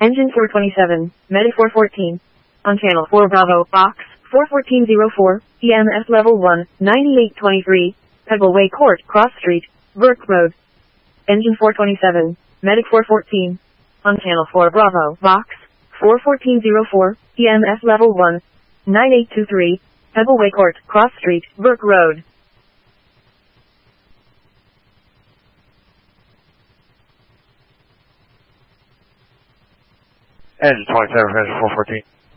Engine 427, Medic 414. On channel 4 Bravo, box 41404, EMS level 1, 9823, Pebbleway Court, Cross Street, Burke Road. Engine 427, Medic 414. On channel 4 Bravo, box 41404, EMS level 1, 9823, Pebbleway Court, Cross Street, Burke Road. Engine 27, Engine 414.